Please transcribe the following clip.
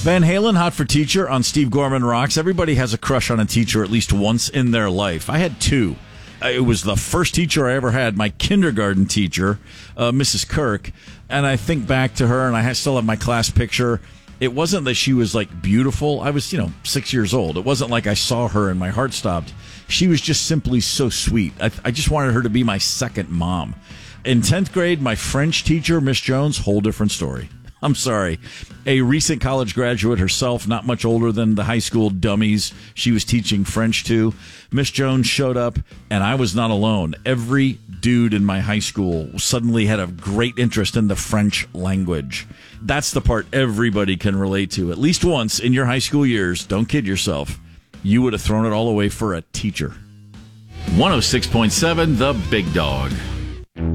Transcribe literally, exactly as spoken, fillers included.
Van Halen, Hot for Teacher on Steve Gorman Rocks. Everybody has a crush on a teacher at least once in their life. I had two. It was the first teacher I ever had, my kindergarten teacher, uh, Missus Kirk. And I think back to her, and I still have my class picture. It wasn't that she was, like, beautiful. I was, you know, six years old. It wasn't like I saw her and my heart stopped. She was just simply so sweet. I, I just wanted her to be my second mom. In tenth grade, my French teacher, Miss Jones, whole different story. I'm sorry. A recent college graduate herself, not much older than the high school dummies she was teaching French to. Miss Jones showed up, and I was not alone. Every dude in my high school suddenly had a great interest in the French language. That's the part everybody can relate to. At least once in your high school years, don't kid yourself, you would have thrown it all away for a teacher. one oh six point seven The Big Dog.